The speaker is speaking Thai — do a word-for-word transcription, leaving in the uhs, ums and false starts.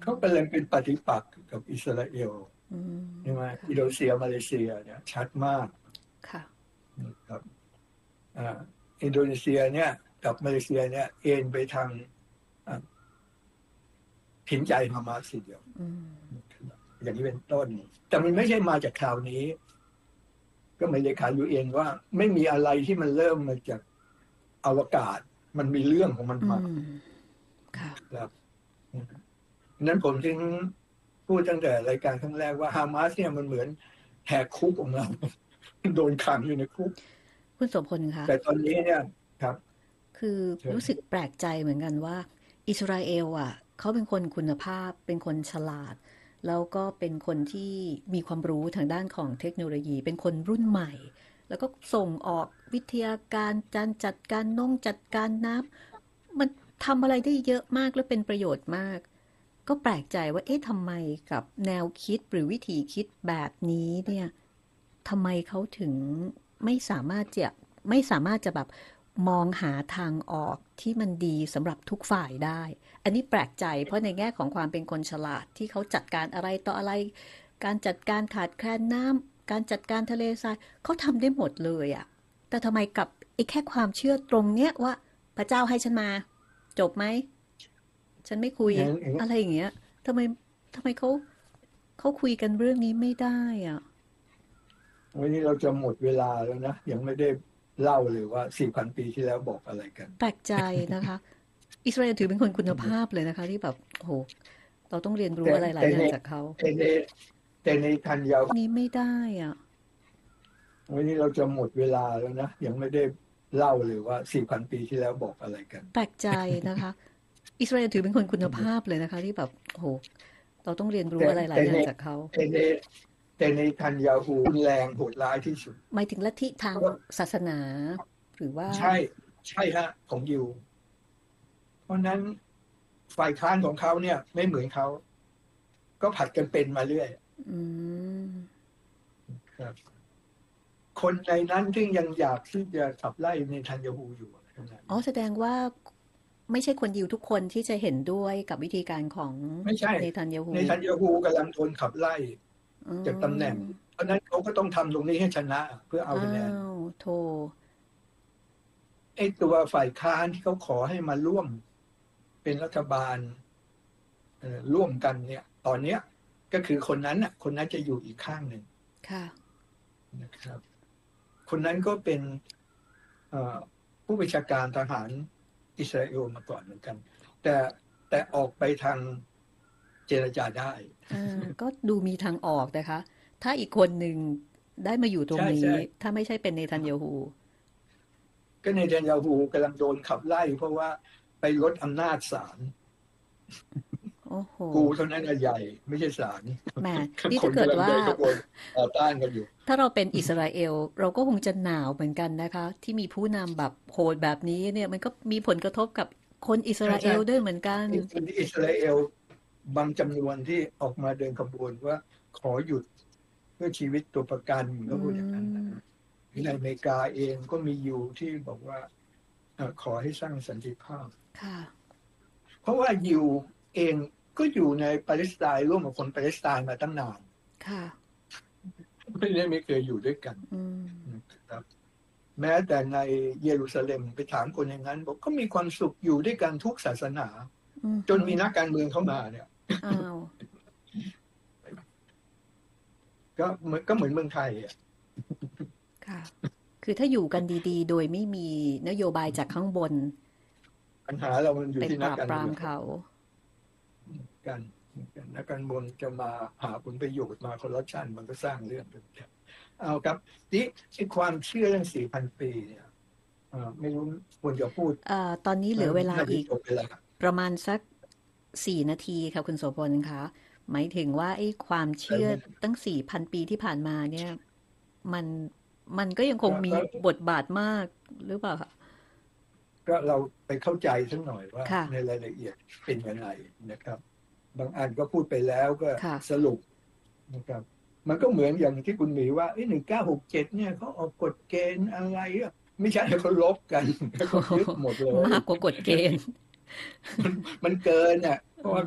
เขากำลังเป็นปฏิปักษ์กับอิสราเอลอืมใช่ไหมค่ะอินโดนีเซียมาเลเซียเนี่ยชัดมากค่ะนะครับอ่าอินโดนีเซียเนี่ยกับมาเลเซียเนี่ยเอ็นไปทางอ่าเห็นใจฮามาสทีเดียวอืมอย่างนี้เป็นต้น แต่มันไม่ใช่มาจากคราวนี้ ก็เหมือนเลขายูเอ็นว่าไม่มีอะไรที่มันเริ่มมาจากอวกาศ มันมีเรื่องของมันอืมาม ค่ะครับนั้นผมจึงพูดตั้งแต่รายการครั้งแรกว่าฮามาสเนี่ยมันเหมือนแหกคุกของเรา โดนขังอยู่ในคุกคุณโสพลคะแต่ตอนนี้เนี่ยครับคือเชิญรู้สึกแปลกใจเหมือนกันว่า อิสราเอลอ่ะเขาเป็นคนคุณภาพ เป็นคนฉลาด แล้วก็เป็นคนที่มีความรู้ทางด้านของเทคโนโลยี เป็นคนรุ่นใหม่ แล้วก็ส่งออกวิทยาการการจัดการนงจัดการน้ำมันทำอะไรได้เยอะมากและเป็นประโยชน์มาก ก็แปลกใจว่าเอ๊ะทำไมกับแนวคิดหรือวิธีคิดแบบนี้เนี่ยทำไมเขาถึงไม่สามารถจะไม่สามารถจะแบบมองหาทางออกที่มันดีสำหรับทุกฝ่ายได้ อันนี้แปลกใจเพราะในแง่ของความเป็นคนฉลาดที่เขาจัดการอะไรต่ออะไร การจัดการขาดแคลนน้ำการจัดการทะเลทรายเขาทำได้หมดเลยอะแต่ทำไมกับไอ้แค่ความเชื่อตรงเนี้ยว่าพระเจ้าให้ฉันมาจบไหมฉันไม่คุยอย่างอย่างอะไรอย่างเงี้ยทำไมทำไมเขาเขาคุยกันเรื่องนี้ไม่ได้อ่ะวันนี้เราจะหมดเวลาแล้วนะยังไม่ได้เล่าเลยว่า สี่พัน ปีที่แล้วบอกอะไรกันแปลกใจนะคะ อิสราเอลถือเป็นคนคุณภาพเลยนะคะ ที่แบบโอ้โหเราต้องเรียนรู้แต่อะไรหลายแต่อย่าในงจากเขาแต่ในแต่ในทันยาวนี้ไม่ได้อ่ะวันนี้เราจะหมดเวลาแล้วนะยังไม่ได้เล่าเลยว่า สี่พัน ปีที่แล้วบอกอะไรกันแปลกใจนะคะ อิสราเอลถือเป็นคนคุณภาพเลยนะคะ ที่แบบโอ้โหเราต้องเรียนรู้แต่อะไรหลายแต่อย่าในงจากเขาแต่ในแต่ในทันยาฮูรุนแรงโหดร้ายที่สุดหมายถึงลัทธิทางศาสนา หรือว่าใช่ใช่ฮะของยิวเพราะนั้นฝ่ายค้านของเขาเนี่ย ไม่เหมือนเขาก็ผัดกันเป็นมาเรื่อยอืมครับ คนในนั้นที่ยังอยากที่จะขับไล่ในทันยาฮูอยู่ขนาดอ๋อนั้นแสดงว่าไม่ใช่คนยิวทุกคนที่จะเห็นด้วยกับวิธีการของไม่ใช่เนทันยาฮูในทันยาฮูกำลังโดนขับไล่อืมจากตำแหน่ง เพราะฉะนั้นเขาก็ต้องทำตรงนี้ให้ชนะ เพื่อเอาคะแนนอ้าวโธไอ้ตัวฝ่ายค้านที่เขาขอให้มาร่วมเป็นรัฐบาลเอ่อร่วมกันเนี่ย ตอนเนี้ยก็คือคนนั้นน่ะ คนนั้นจะอยู่อีกข้างหนึ่งค่ะนะครับ คนนั้นก็เป็นเอ่อผู้บัญชาการทหารอิสราเอลมาก่อนเหมือนกัน แต่แต่ออกไปทางเจรจาได้อ่า ก็ดูมีทางออกนะคะ ถ้าอีกคนหนึ่งได้มาอยู่ตรงใช่นี้ใช่ถ้าไม่ใช่เป็นเนทันยาฮูก็ในเดนยาฮูกำลังโดนขับไล่ เพราะว่าไปลดอำนาจศาลโอ้โหกูเท่านั้นน่ะใหญ่ ไม่ใช่ศาลแหมคนนี่ถ้าเกิดกำลังว่าเดินขบวนต่อต้านกันอยู่ถ้าเราเป็นอิสราเอล เราก็คงจะหนาวเหมือนกันนะคะ ที่มีผู้นำแบบโหดแบบนี้เนี่ย มันก็มีผลกระทบกับคนอิสราเอลใช่ด้วยเหมือนกันคนที่อิสราเอลบางจำนวนที่ออกมาเดินขบวนว่าขอหยุดเพื่อชีวิตตัวประกันก็พูดอย่างนั้นนะในอเมริกาเองก็มีอยู่ที่บอกว่าเอ่อขอให้สร้างสันติภาพค่ะเพราะว่ายิวเองก็อยู่ในปาเลสไตน์ร่วมกับคนปาเลสไตน์มาตั้งนานค่ะไม่ได้ไม่เคยอยู่ด้วยกันอืมนะครับ แม้แต่ในเยรูซาเล็มไปถามคนอย่างนั้นบอกก็มีความสุขอยู่ด้วยกันทุกศาสนาอืมจนมีนักการเมืองเข้ามาเนี่ยอ้าวก็เหมือนก็เหมือนเมืองไทยอ่ะค่ะ คือถ้าอยู่กันดี ๆ โดยไม่มีนโยบายจากข้างบนปัญหาเรามันอยู่ไปที่ปนักราบการปราเมืมองเขากันนักการเมืองจะมาหาผลประโยชน์มาคอร์รัปชันมันก็สร้างเรื่องขึ้นเอาครับที่ไอ้ความเชื่อเรื่องสี่พันปีเนี่ยเอ่อไม่รู้ควรจะพูดเอ่อ ตอนนี้เหลือเวลาน่จะอีกจบเวลาประมาณสักสี่นาทีค่ะคุณโสพลคะ หมายถึงว่าไอ้ความเชื่อตั้งสี่พันปีที่ผ่านมาเนี่ย มันมันก็ยังคงมีบทบาทมากหรือเปล่าคะก็เราไปเข้าใจสักหน่อยว่าค่ะในรายละเอียดเป็นยังไงนะครับ บางอันก็พูดไปแล้วก็ค่ะสรุปนะครับ มันก็เหมือนอย่างที่คุณหมีว่าหนึ่งเก้าหกเจ็ดเนี่ยเขาออกกฎเกณฑ์อะไรอะไม่ใช่เขาลบกันเขายึดหมดเลยมากกว่ากฎเกณฑ์มันเกินอ่ะเพราะว่า